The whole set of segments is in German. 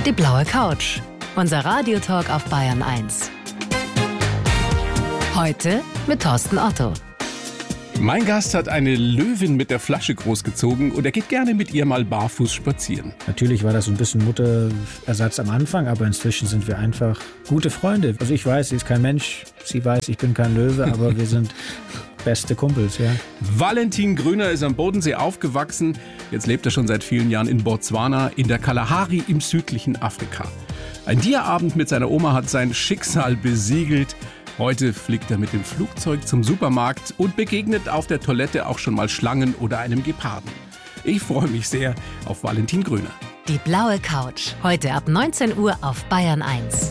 Die blaue Couch. Unser Radiotalk auf Bayern 1. Heute mit Thorsten Otto. Mein Gast hat eine Löwin mit der Flasche großgezogen und er geht gerne mit ihr mal barfuß spazieren. Natürlich war das so ein bisschen Mutterersatz am Anfang, aber inzwischen sind wir einfach gute Freunde. Also ich weiß, sie ist kein Mensch, sie weiß, ich bin kein Löwe, aber wir sind beste Kumpels, ja. Valentin Grüner ist am Bodensee aufgewachsen. Jetzt lebt er schon seit vielen Jahren in Botswana, in der Kalahari im südlichen Afrika. Ein Tierabend mit seiner Oma hat sein Schicksal besiegelt. Heute fliegt er mit dem Flugzeug zum Supermarkt und begegnet auf der Toilette auch schon mal Schlangen oder einem Geparden. Ich freue mich sehr auf Valentin Grüner. Die blaue Couch. Heute ab 19 Uhr auf Bayern 1.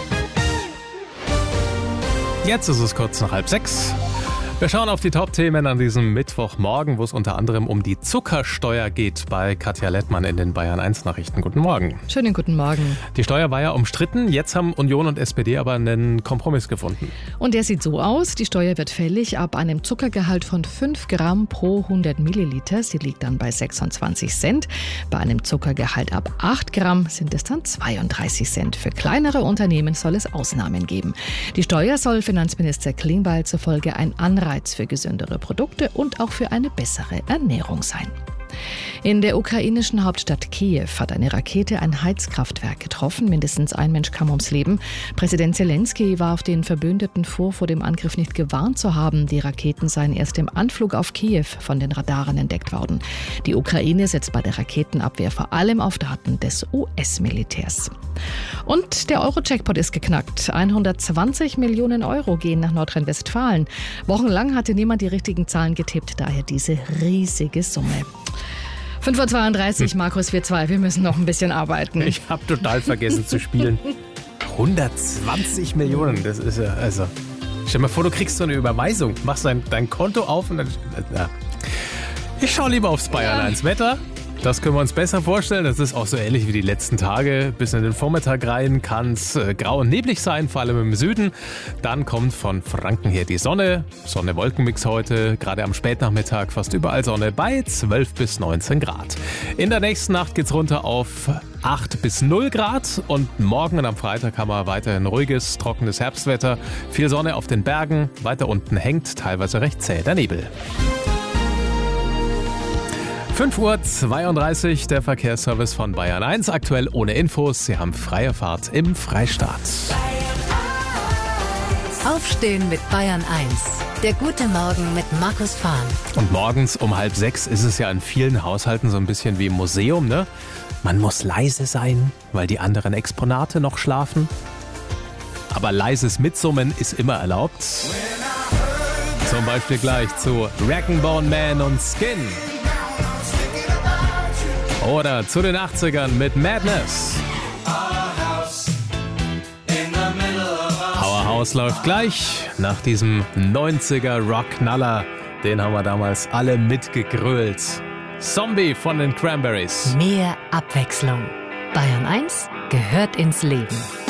Jetzt ist es kurz nach 5:30. Wir schauen auf die Top-Themen an diesem Mittwochmorgen, wo es unter anderem um die Zuckersteuer geht bei Katja Lettmann in den Bayern 1 Nachrichten. Guten Morgen. Schönen guten Morgen. Die Steuer war ja umstritten, jetzt haben Union und SPD aber einen Kompromiss gefunden. Und der sieht so aus, die Steuer wird fällig ab einem Zuckergehalt von 5 Gramm pro 100 Milliliter. Sie liegt dann bei 26 Cent. Bei einem Zuckergehalt ab 8 Gramm sind es dann 32 Cent. Für kleinere Unternehmen soll es Ausnahmen geben. Die Steuer soll Finanzminister Klingbeil zufolge ein Anreiz für gesündere Produkte und auch für eine bessere Ernährung sein. In der ukrainischen Hauptstadt Kiew hat eine Rakete ein Heizkraftwerk getroffen. Mindestens ein Mensch kam ums Leben. Präsident Zelensky warf den Verbündeten vor dem Angriff nicht gewarnt zu haben. Die Raketen seien erst im Anflug auf Kiew von den Radaren entdeckt worden. Die Ukraine setzt bei der Raketenabwehr vor allem auf Daten des US-Militärs. Und der Euro-Jackpot ist geknackt. 120 Millionen Euro gehen nach Nordrhein-Westfalen. Wochenlang hatte niemand die richtigen Zahlen getippt, daher diese riesige Summe. 5:32 Uhr, Markus 4:2. Wir müssen noch ein bisschen arbeiten. Ich habe total vergessen zu spielen. 120 Millionen, das ist ja, also. Stell dir mal vor, du kriegst so eine Überweisung, machst dein Konto auf und dann. Ja. Ich schaue lieber aufs Bayern 1 Wetter. Das können wir uns besser vorstellen. Das ist auch so ähnlich wie die letzten Tage. Bis in den Vormittag rein kann es grau und neblig sein, vor allem im Süden. Dann kommt von Franken her die Sonne. Sonne-Wolkenmix heute, gerade am Spätnachmittag fast überall Sonne bei 12 bis 19 Grad. In der nächsten Nacht geht's runter auf 8 bis 0 Grad. Und morgen und am Freitag haben wir weiterhin ruhiges, trockenes Herbstwetter. Viel Sonne auf den Bergen. Weiter unten hängt teilweise recht zäh der Nebel. 5:32 Uhr, der Verkehrsservice von Bayern 1. Aktuell ohne Infos. Sie haben freie Fahrt im Freistaat. Aufstehen mit Bayern 1. Der gute Morgen mit Markus Fahn. Und morgens um 5:30 ist es ja in vielen Haushalten so ein bisschen wie im Museum, ne? Man muss leise sein, weil die anderen Exponate noch schlafen. Aber leises Mitsummen ist immer erlaubt. Zum Beispiel gleich zu Rag'n'Bone Man und Skin. Oder zu den 80ern mit Madness. Our House läuft gleich nach diesem 90er Rockknaller. Den haben wir damals alle mitgegrölt. Zombie von den Cranberries. Mehr Abwechslung. Bayern 1 gehört ins Leben.